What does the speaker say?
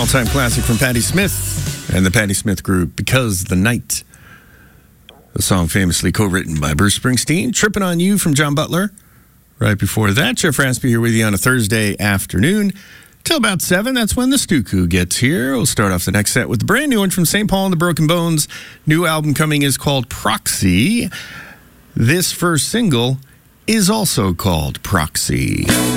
all-time classic from Patti Smith and the Patti Smith Group, Because the Night. The song famously co-written by Bruce Springsteen. Tripping on You from John Butler. Right before that, Jeff Raspy here with you on a Thursday afternoon. Till about 7, that's when the Stuku gets here. We'll start off the next set with the brand new one from St. Paul and the Broken Bones. New album coming is called Proxy. This first single is also called Proxy.